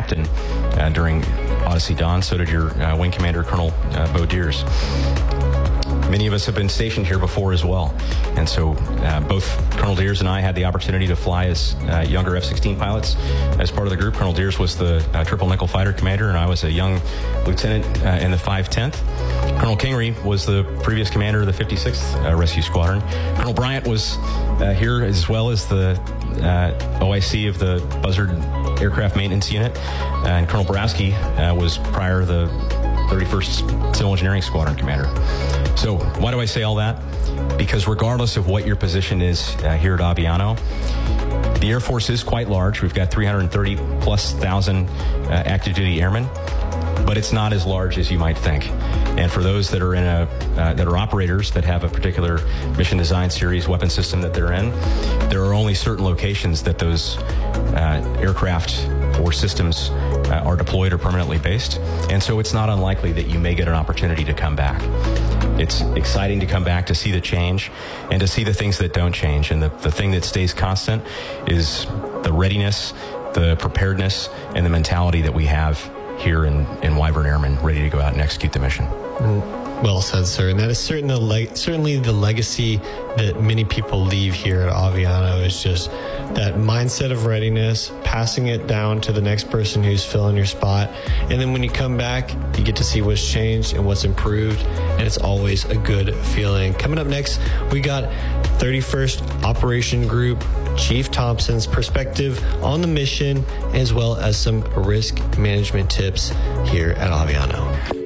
captain during Odyssey Dawn. So did your Wing Commander, Colonel Bo Deers. Many of us have been stationed here before as well. And so both Colonel Deers and I had the opportunity to fly as younger F-16 pilots as part of the group. Colonel Deers was the Triple Nickel Fighter Commander, and I was a young lieutenant in the 510th. Colonel Kingery was the previous commander of the 56th Rescue Squadron. Colonel Bryant was here as well as the OIC of the Buzzard Aircraft Maintenance Unit. And Colonel Borowski was prior the 31st Civil Engineering Squadron Commander. So why do I say all that? Because regardless of what your position is here at Aviano, the Air Force is quite large. We've got 330,000+ active duty airmen, but it's not as large as you might think. And for those that are in that are operators that have a particular mission design series weapon system that they're in, there are only certain locations that those aircraft or systems are deployed or permanently based. And so it's not unlikely that you may get an opportunity to come back. It's exciting to come back, to see the change and to see the things that don't change. And the thing that stays constant is the readiness, the preparedness, and the mentality that we have here in Wyvern Airmen, ready to go out and execute the mission. Well said, sir. And that is certainly the legacy that many people leave here at Aviano, is just that mindset of readiness, passing it down to the next person who's filling your spot. And then when you come back, you get to see what's changed and what's improved. And it's always a good feeling. Coming up next, we got 31st Operation Group Chief Thompson's perspective on the mission, as well as some risk management tips here at Aviano.